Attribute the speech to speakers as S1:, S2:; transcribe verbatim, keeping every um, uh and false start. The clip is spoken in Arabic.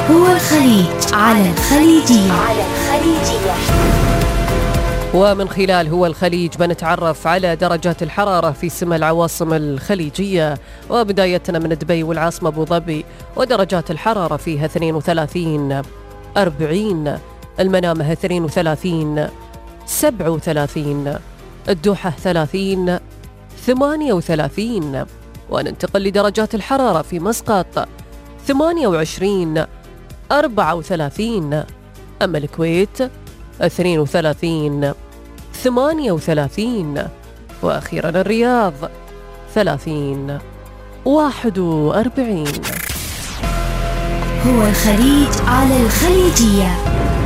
S1: هو الخليج على الخليجية. على الخليجية.
S2: ومن خلال هو الخليج بنتعرف على درجات الحرارة في سما العواصم الخليجية، وبدايتنا من دبي والعاصمة أبو ظبي، ودرجات الحرارة فيها اثنين وثلاثين أربعين، المنامة اثنين وثلاثين سبعة وثلاثين، الدوحة ثلاثين ثمانية وثلاثين. وننتقل لدرجات الحرارة في مسقط ثمانية وعشرين أربعة وثلاثين، أما الكويت اثنين وثلاثين ثمانية وثلاثين، وأخيرا الرياض ثلاثين واحد وأربعين.
S1: هو الخليج على الخليجية.